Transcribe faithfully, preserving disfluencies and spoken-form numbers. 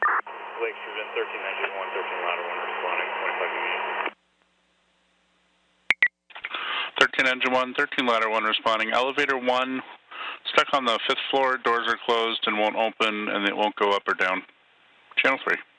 Lake Susan, thirteen engine one, thirteen ladder one, responding, twenty-five units. thirteen engine one, thirteen ladder one responding. Elevator one, stuck on the fifth floor, doors are closed and won't open, and it won't go up or down. Channel three.